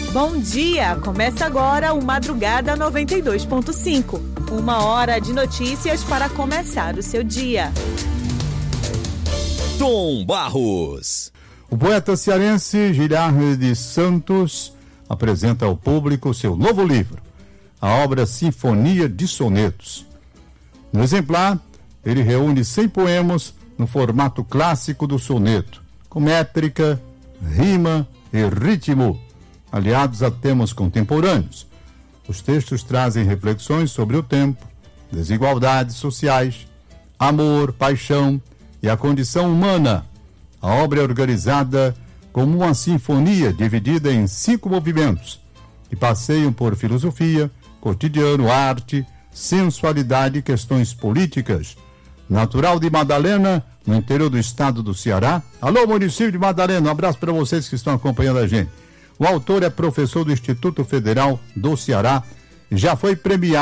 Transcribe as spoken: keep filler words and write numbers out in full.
Bom dia! Começa agora o Madrugada noventa e dois ponto cinco. Uma hora de notícias para começar o seu dia. Tom Barros. O poeta cearense Gilharme de Santos apresenta ao público seu novo livro, a obra Sinfonia de Sonetos. No exemplar, ele reúne cem poemas no formato clássico do soneto, com métrica, rima e ritmo, aliados a temas contemporâneos. Os textos trazem reflexões sobre o tempo, desigualdades sociais, amor, paixão e a condição humana. A obra é organizada como uma sinfonia dividida em cinco movimentos, que passeiam por filosofia, cotidiano, arte, sensualidade e questões políticas. Natural de Madalena, no interior do estado do Ceará. Alô, município de Madalena, um abraço para vocês que estão acompanhando a gente. O autor é professor do Instituto Federal do Ceará, já foi premiado